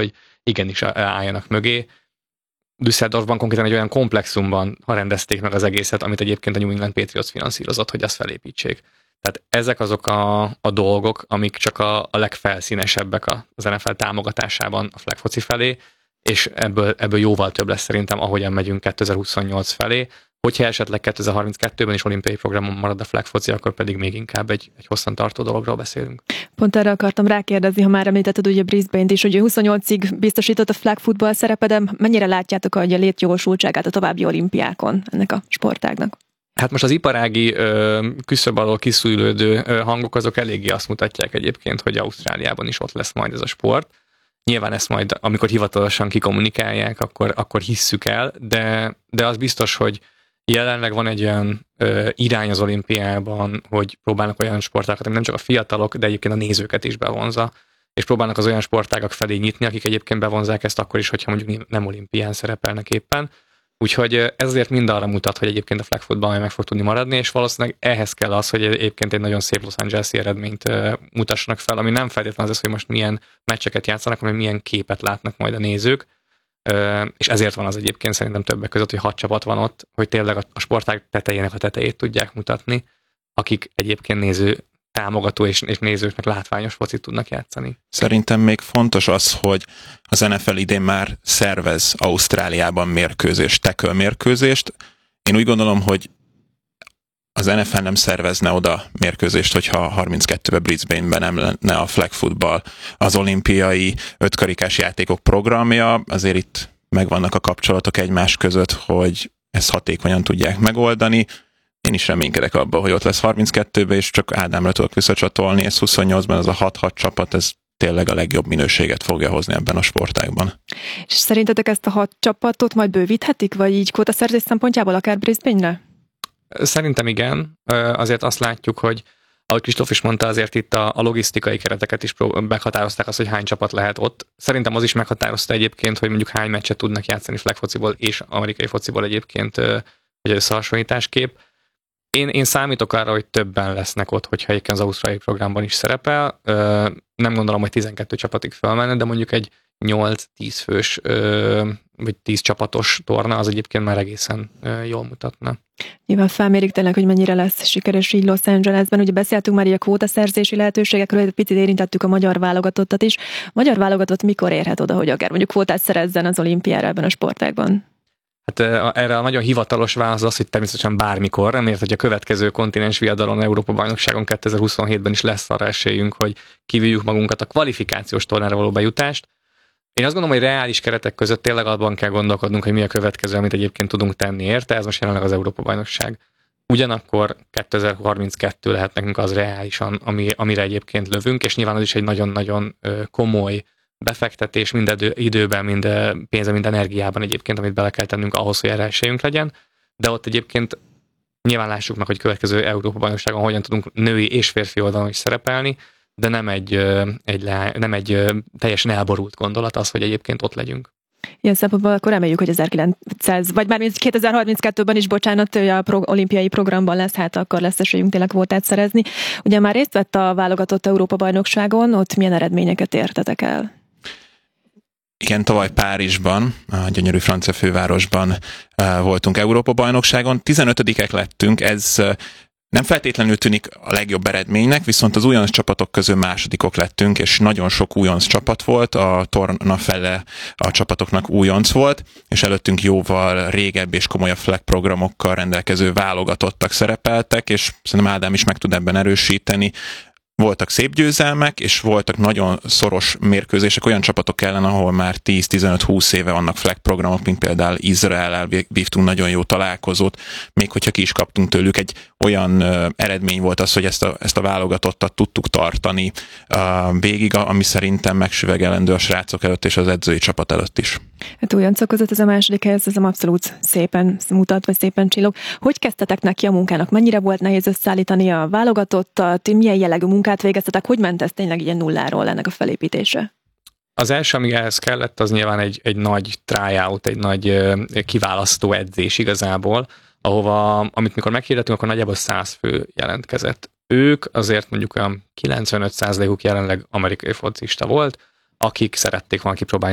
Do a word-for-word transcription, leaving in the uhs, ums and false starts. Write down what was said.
hogy igenis álljanak mögé. Düsseldorfban konkrétan egy olyan komplexumban rendezték meg az egészet, amit egyébként a New England Patriots finanszírozott, hogy azt felépítsék. Tehát ezek azok a, a dolgok, amik csak a, a legfelszínesebbek az en ef el támogatásában a flag foci felé, és ebből, ebből jóval több lesz szerintem, ahogyan megyünk kétezer-huszonnyolc felé. Hogyha esetleg kétezer-harminckettőben is olimpiai programon marad a flag foci, akkor pedig még inkább egy, egy hosszantartó dologról beszélünk. Pont erre akartam rákérdezni, ha már említetted ugye Brisbane-t is, hogy huszonnyolcig biztosított a flag football szerepe, de mennyire látjátok a létjogosultságát a további olimpiákon ennek a sportágnak? Hát most az iparági ö, küszöb alól kiszűrődő ö, hangok azok eléggé azt mutatják egyébként, hogy Ausztráliában is ott lesz majd ez a sport. Nyilván ezt majd, amikor hivatalosan kikommunikálják, akkor, akkor hisszük el, de, de az biztos, hogy jelenleg van egy olyan ö, irány az olimpiában, hogy próbálnak olyan sportágat, ami nem csak a fiatalok, de egyébként a nézőket is bevonza, és próbálnak az olyan sportágak felé nyitni, akik egyébként bevonzák ezt akkor is, hogyha mondjuk nem olimpián szerepelnek éppen. Úgyhogy ez azért mind arra mutat, hogy egyébként a flag football meg fog tudni maradni, és valószínűleg ehhez kell az, hogy egyébként egy nagyon szép Los Angeles-i eredményt mutassanak fel, ami nem feltétlenül az, hogy most milyen meccseket játszanak, hanem milyen képet látnak majd a nézők, és ezért van az egyébként szerintem többek között, hogy hat csapat van ott, hogy tényleg a sportág tetejének a tetejét tudják mutatni, akik egyébként néző támogató és, és nézőknek látványos focit tudnak játszani. Szerintem még fontos az, hogy az en ef el idén már szervez Ausztráliában mérkőzést, tackle mérkőzést. Én úgy gondolom, hogy az en ef el nem szervezne oda mérkőzést, hogyha harminckettőben Brisbane-ben nem lenne a flag football. Az olimpiai ötkarikás játékok programja, azért itt megvannak a kapcsolatok egymás között, hogy ezt hatékonyan tudják megoldani. Én is reménykedek abban, hogy ott lesz harminckettőben, és csak Ádámra tudok visszacsatolni, ez huszonnyolcban az a hat-hat csapat, ez tényleg a legjobb minőséget fogja hozni ebben a sportágban. És szerintetek ezt a hat csapatot majd bővíthetik, vagy így kvótaszerzés szempontjából akár Brisbane-re? Szerintem igen. Azért azt látjuk, hogy ahogy Kristóf is mondta, azért itt a, a logisztikai kereteket is meghatározták azt, hogy hány csapat lehet ott. Szerintem az is meghatározta egyébként, hogy mondjuk hány meccset tudnak játszani flag fociból és amerikai fociból egyébként, hogy összehasonlításképp. Én, én számítok arra, hogy többen lesznek ott, hogyha egyébként az ausztráliai programban is szerepel. Nem gondolom, hogy tizenkettő csapatig felmenne, de mondjuk egy nyolc-tíz fős vagy tíz csapatos torna az egyébként már egészen jól mutatna. Nyilván felmérik tényleg, hogy mennyire lesz sikeres így Los Angelesben. Ugye beszéltünk már így a kvótaszerzési lehetőségekről, egy picit érintettük a magyar válogatottat is. A magyar válogatott mikor érhet oda, hogy akár mondjuk kvótát szerezzen az olimpiára ebben a sportágban? Hát erre a nagyon hivatalos válasz az, hogy természetesen bármikor, mert hogy a következő kontinens viadalon Európa-bajnokságon kétezer-huszonhétben is lesz arra esélyünk, hogy kivívjuk magunkat a kvalifikációs tornára való bejutást. Én azt gondolom, hogy reális keretek között tényleg abban kell gondolkodnunk, hogy mi a következő, amit egyébként tudunk tenni érte, ez most jelenleg az Európa-bajnokság. Ugyanakkor kétezer-harminckettő lehet nekünk az reálisan, ami, amire egyébként lövünk, és nyilván az is egy nagyon-nagyon komoly befektetés mind időben, mind pénzben, mind energiában egyébként, amit bele kell tennünk ahhoz, hogy erre esélyünk legyen, de ott egyébként nyilván lássuk meg, hogy következő Európa-bajnokságon hogyan tudunk női és férfi oldalon is szerepelni, de nem egy, egy, nem egy teljesen elborult gondolat az, hogy egyébként ott legyünk. Ilyen szempontból akkor reméljük, hogy ezerkilencszáz, vagy már kétezer-harminckettőben is, bocsánat, a pro, olimpiai programban lesz, hát akkor lesz esélyünk tényleg kvótát szerezni. Ugye már részt vett a válogatott Európa-bajnokságon, ott milyen eredményeket értetek el? Igen, tavaly Párizsban, a gyönyörű francia fővárosban voltunk Európa-bajnokságon. tizenötödikek lettünk, ez nem feltétlenül tűnik a legjobb eredménynek, viszont az újonc csapatok közül másodikok lettünk, és nagyon sok újonc csapat volt, a torna fele a csapatoknak újonc volt, és előttünk jóval régebb és komolyabb flag programokkal rendelkező válogatottak szerepeltek, és szerintem Ádám is meg tud ebben erősíteni. Voltak szép győzelmek, és voltak nagyon szoros mérkőzések olyan csapatok ellen, ahol már tíz-tizenöt-húsz éve vannak flag programok, mint például Izraellel vívtunk nagyon jó találkozót, még hogyha ki is kaptunk tőlük, egy olyan uh, eredmény volt az, hogy ezt a, ezt a válogatottat tudtuk tartani uh, végig, ami szerintem megsüvegelendő a srácok előtt és az edzői csapat előtt is. Hát újoncok között ez a második helyez, ez abszolút szépen mutat, vagy szépen csillog. Hogy kezdtetek neki a munkának? Mennyire volt nehéz összeállítani a válogatottat? Milyen jellegű munkát végeztetek? Hogy ment ez tényleg ilyen nulláról ennek a felépítése? Az első, ami ehhez kellett, az nyilván egy, egy nagy tryout, egy nagy kiválasztó edzés igazából, ahova, amit mikor meghirdettünk, akkor nagyjából száz fő jelentkezett. Ők azért mondjuk olyan kilencvenöt százalékuk jelenleg amerikai focista volt, akik szerették volna kipróbálni